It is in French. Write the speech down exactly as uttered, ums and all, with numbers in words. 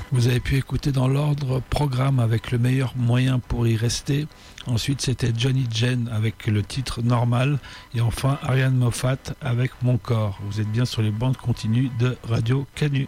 Vous avez pu écouter dans l'ordre Programme avec le meilleur moyen pour y rester. Ensuite, c'était Johnny Jane avec le titre Normal. Et enfin, Ariane Moffat avec Mon corps. Vous êtes bien sur les bandes continues de Radio Canu.